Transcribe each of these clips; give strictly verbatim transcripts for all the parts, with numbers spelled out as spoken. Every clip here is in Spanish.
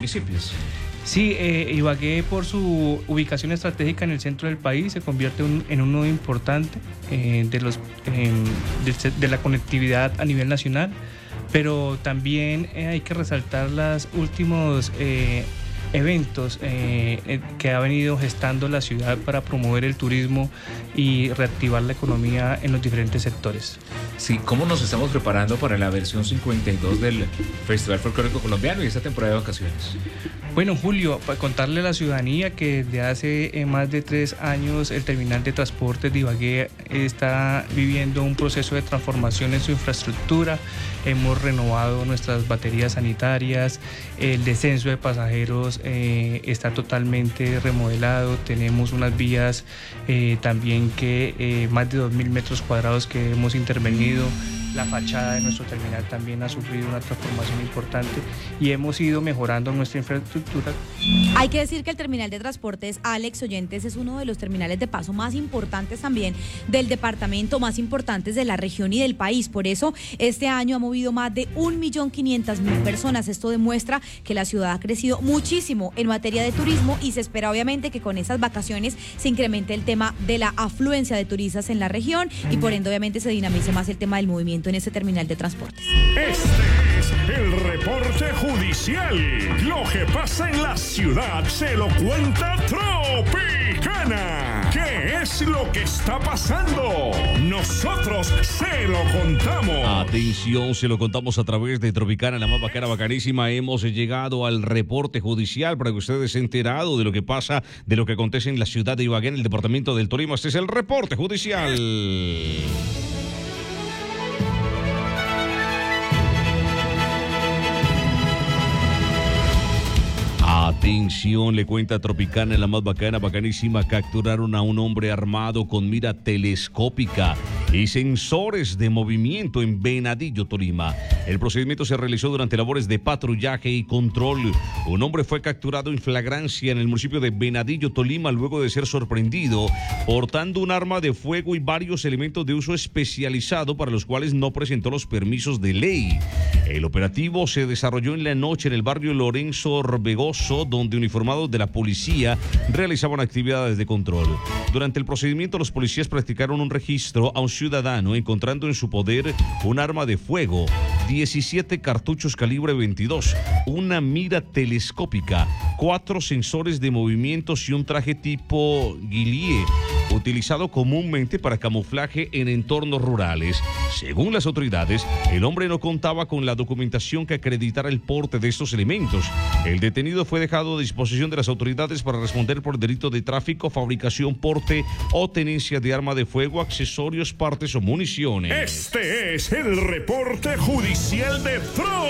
municipios. Sí, eh, Ibagué, por su ubicación estratégica en el centro del país, se convierte un, en un nodo importante eh, de, los, eh, de, de la conectividad a nivel nacional, pero también eh, hay que resaltar los últimos eh, eventos eh, que ha venido gestando la ciudad para promover el turismo y reactivar la economía en los diferentes sectores. Sí, ¿cómo nos estamos preparando para la versión cincuenta y dos del Festival Folclórico Colombiano y esta temporada de vacaciones? Bueno, Julio, para contarle a la ciudadanía que desde hace eh, más de tres años el terminal de transportes de Ibagué está viviendo un proceso de transformación en su infraestructura. Hemos renovado nuestras baterías sanitarias, el descenso de pasajeros eh, está totalmente remodelado, tenemos unas vías eh, también que eh, más de dos mil metros cuadrados que hemos intervenido. La fachada de nuestro terminal también ha sufrido una transformación importante y hemos ido mejorando nuestra infraestructura. Hay que decir que el terminal de transportes, Alex Oyentes, es uno de los terminales de paso más importantes también del departamento, más importantes de la región y del país. Por eso, este año ha movido más de un millón quinientas mil personas. Esto demuestra que la ciudad ha crecido muchísimo en materia de turismo y se espera obviamente que con esas vacaciones se incremente el tema de la afluencia de turistas en la región y por ende obviamente se dinamice más el tema del movimiento en ese terminal de transportes. Este es el reporte judicial. Lo que pasa en la ciudad se lo cuenta Tropicana. ¿Qué es lo que está pasando? Nosotros se lo contamos. Atención, se lo contamos a través de Tropicana, la más bacana, bacanísima. Hemos llegado al reporte judicial para que ustedes se enterado de lo que pasa, de lo que acontece en la ciudad de Ibagué, en el departamento del Tolima. Este es el reporte judicial. Atención, le cuenta Tropicana, la más bacana, bacanísima. Capturaron a un hombre armado con mira telescópica y sensores de movimiento en Venadillo, Tolima. El procedimiento se realizó durante labores de patrullaje y control. Un hombre fue capturado en flagrancia en el municipio de Venadillo, Tolima, luego de ser sorprendido portando un arma de fuego y varios elementos de uso especializado para los cuales no presentó los permisos de ley. El operativo se desarrolló en la noche en el barrio Lorenzo Orbegoso, donde uniformados de la policía realizaban actividades de control. Durante el procedimiento, los policías practicaron un registro a un ciudadano, encontrando en su poder un arma de fuego, diecisiete cartuchos calibre veintidós, una mira telescópica, cuatro sensores de movimientos y un traje tipo ghillie, utilizado comúnmente para camuflaje en entornos rurales. Según las autoridades, el hombre no contaba con la documentación que acreditara el porte de estos elementos. El detenido fue dejado a disposición de las autoridades para responder por delito de tráfico, fabricación, porte o tenencia de arma de fuego, accesorios, partes o municiones. Este es el reporte judicial de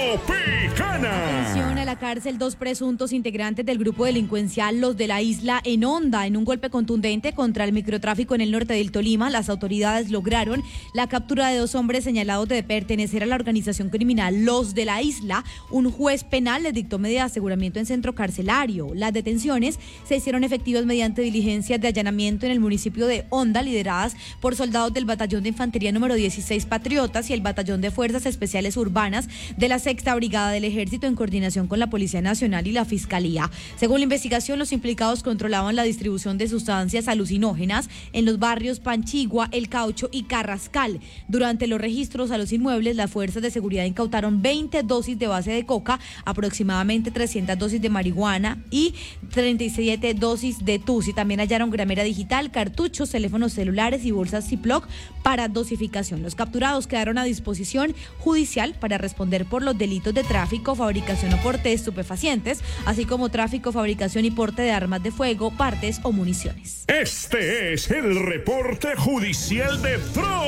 Tropicana. Atención, a la cárcel dos presuntos integrantes del grupo delincuencial Los de la Isla en Honda. En un golpe contundente contra el microtráfico en el norte del Tolima, las autoridades lograron la captura de dos hombres señalados de pertenecer a la organización criminal Los de la Isla. Un juez penal les dictó medida de aseguramiento en centro carcelario. Las detenciones se hicieron efectivas mediante diligencias de allanamiento en el municipio de Honda, lideradas por soldados del Batallón de Infantería número dieciséis Patriotas y el Batallón de Fuerzas Especiales Urbanas de la Sexta Brigada del Ejército en coordinación con la Policía Nacional y la Fiscalía. Según la investigación, los implicados controlaban la distribución de sustancias alucinógenas en los barrios Panchigua, El Caucho y Carrascal. Durante los registros a los inmuebles, las fuerzas de seguridad incautaron veinte dosis de base de coca, aproximadamente trescientas dosis de marihuana y treinta y siete dosis de tusi. También hallaron gramera digital, cartuchos, teléfonos celulares y bolsas Ziploc para dosificación. Los capturados quedaron a disposición judicial para responder por los delitos de tráfico, fabricación o porte de estupefacientes, así como tráfico, fabricación y porte de armas de fuego, partes o municiones. Este es el reporte judicial de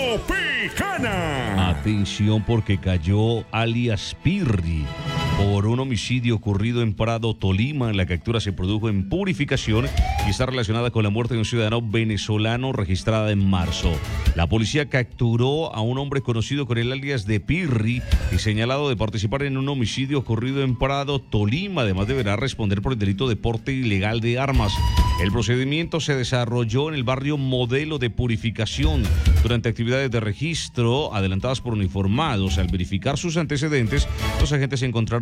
Tropicana. Atención, porque cayó alias Pirri por un homicidio ocurrido en Prado, Tolima. La captura se produjo en Purificación y está relacionada con la muerte de un ciudadano venezolano registrada en marzo. La policía capturó a un hombre conocido con el alias de Pirri y señalado de participar en un homicidio ocurrido en Prado, Tolima. Además, deberá responder por el delito de porte ilegal de armas. El procedimiento se desarrolló en el barrio Modelo de Purificación durante actividades de registro adelantadas por uniformados. Al verificar sus antecedentes, los agentes encontraron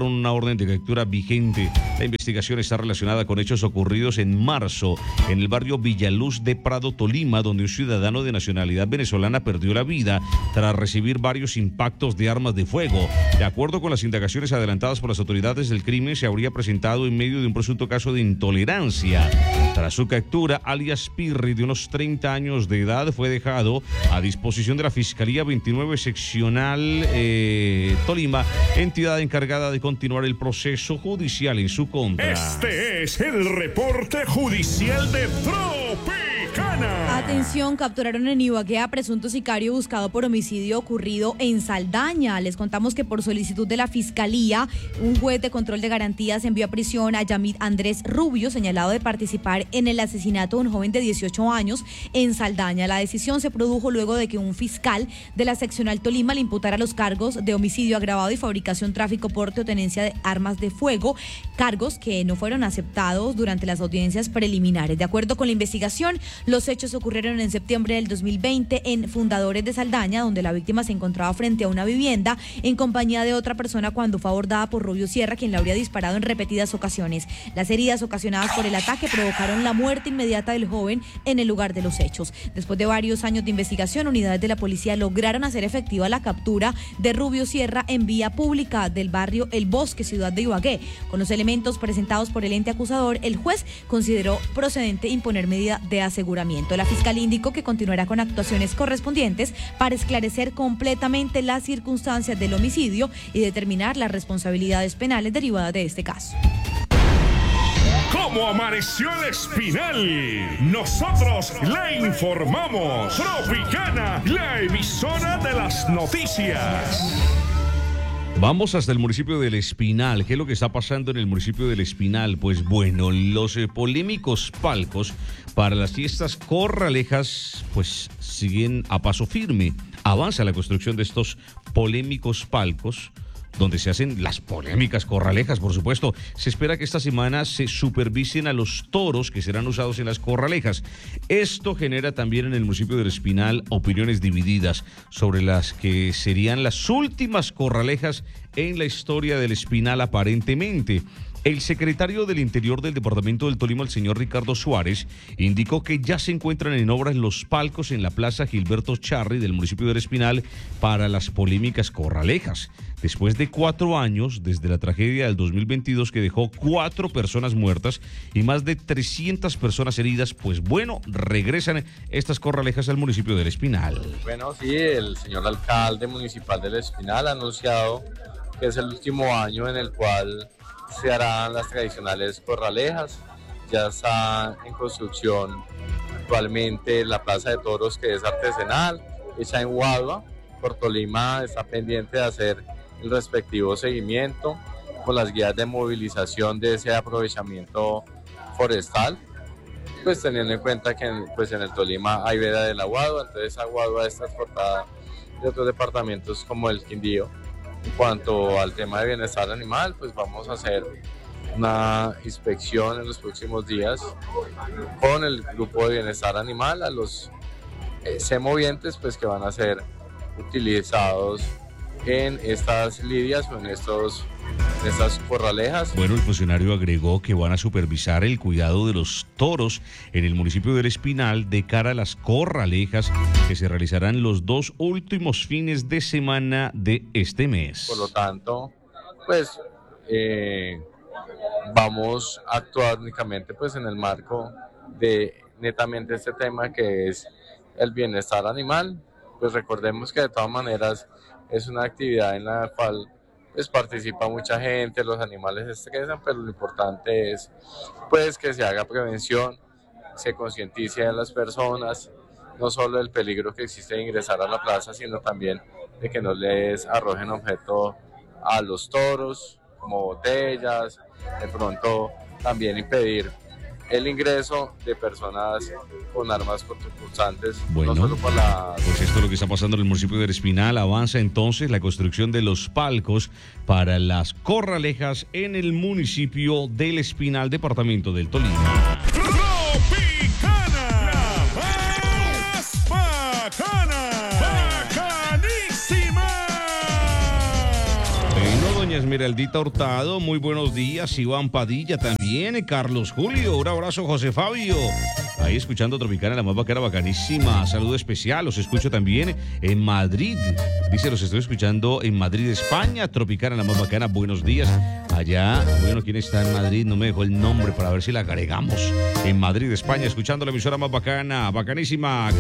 encontraron una orden de captura vigente. La investigación está relacionada con hechos ocurridos en marzo en el barrio Villaluz de Prado, Tolima, donde un ciudadano de nacionalidad venezolana perdió la vida tras recibir varios impactos de armas de fuego. De acuerdo con las indagaciones adelantadas por las autoridades, del crimen se habría presentado en medio de un presunto caso de intolerancia. Tras su captura, alias Pirri, de unos treinta años de edad, fue dejado a disposición de la Fiscalía veintinueve Seccional eh, Tolima, entidad encargada de continuar el proceso judicial en su contra. Este es el reporte judicial de Tropicana. Atención, capturaron en Ibagué a presunto sicario buscado por homicidio ocurrido en Saldaña. Les contamos que por solicitud de la Fiscalía, un juez de control de garantías envió a prisión a Yamid Andrés Rubio, señalado de participar en el asesinato de un joven de dieciocho años en Saldaña. La decisión se produjo luego de que un fiscal de la seccional Tolima le imputara los cargos de homicidio agravado y fabricación, tráfico, porte o tenencia de armas de fuego, cargos que no fueron aceptados durante las audiencias preliminares. De acuerdo con la investigación, los hechos ocurrieron en septiembre del dos mil veinte en Fundadores de Saldaña, donde la víctima se encontraba frente a una vivienda en compañía de otra persona cuando fue abordada por Rubio Sierra, quien la habría disparado en repetidas ocasiones. Las heridas ocasionadas por el ataque provocaron la muerte inmediata del joven en el lugar de los hechos. Después de varios años de investigación, unidades de la policía lograron hacer efectiva la captura de Rubio Sierra en vía pública del barrio El Bosque, ciudad de Ibagué. Con los elementos presentados por el ente acusador, el juez consideró procedente imponer medida de aseguramiento. La fiscalía indicó que continuará con actuaciones correspondientes para esclarecer completamente las circunstancias del homicidio y determinar las responsabilidades penales derivadas de este caso. ¿Cómo amaneció el Espinal? Nosotros le informamos. Tropicana, la emisora de las noticias. Vamos hasta el municipio del Espinal. ¿Qué es lo que está pasando en el municipio del Espinal? Pues bueno, los eh, polémicos palcos para las fiestas corralejas pues siguen a paso firme. Avanza la construcción de estos polémicos palcos donde se hacen las polémicas corralejas, por supuesto. Se espera que esta semana se supervisen a los toros que serán usados en las corralejas. Esto genera también en el municipio del Espinal opiniones divididas sobre las que serían las últimas corralejas en la historia del Espinal, aparentemente. El secretario del Interior del Departamento del Tolima, el señor Ricardo Suárez, indicó que ya se encuentran en obras los palcos en la Plaza Gilberto Charri del municipio del Espinal para las polémicas corralejas. Después de cuatro años, desde la tragedia del dos mil veintidós que dejó cuatro personas muertas y más de trescientas personas heridas, pues bueno, regresan estas corralejas al municipio del Espinal. Bueno, sí, el señor alcalde municipal del Espinal ha anunciado que es el último año en el cual se harán las tradicionales corralejas. Ya está en construcción actualmente la Plaza de Toros, que es artesanal, hecha en Guadua. Por Tolima está pendiente de hacer el respectivo seguimiento con las guías de movilización de ese aprovechamiento forestal, pues teniendo en cuenta que en, pues en el Tolima hay veda de la Guadua, entonces esa Guadua es transportada de otros departamentos como el Quindío. En cuanto al tema de bienestar animal, pues vamos a hacer una inspección en los próximos días con el grupo de bienestar animal a los eh, semovientes, pues que van a ser utilizados en estas lidias o en, estos, en estas corralejas. Bueno, el funcionario agregó que van a supervisar el cuidado de los toros en el municipio del Espinal de cara a las corralejas que se realizarán los dos últimos fines de semana de este mes. Por lo tanto, pues eh, vamos a actuar únicamente pues en el marco de netamente este tema que es el bienestar animal. Pues recordemos que de todas maneras es una actividad en la cual pues participa mucha gente, los animales se estresan, pero lo importante es pues que se haga prevención, se concientice a las personas, no solo del peligro que existe de ingresar a la plaza, sino también de que no les arrojen objeto a los toros, como botellas, de pronto también impedir el ingreso de personas con armas cortopunzantes. Bueno, no solo por la... pues esto es lo que está pasando en el municipio del Espinal. Avanza entonces la construcción de los palcos para las corralejas en el municipio del Espinal, departamento del Tolima. Tropicana, la más bacana, bacanísima. Bueno, doña Esmeraldita Hurtado, muy buenos días. Iván Padilla también, Carlos Julio, un abrazo, José Fabio. Ahí escuchando Tropicana, la más bacana, bacanísima. Saludo especial, los escucho también en Madrid. Dice, los estoy escuchando en Madrid, España. Tropicana, la más bacana, buenos días. Allá, bueno, ¿quién está en Madrid? No me dejó el nombre para ver si la agregamos. En Madrid, España, escuchando la emisora más bacana, bacanísima.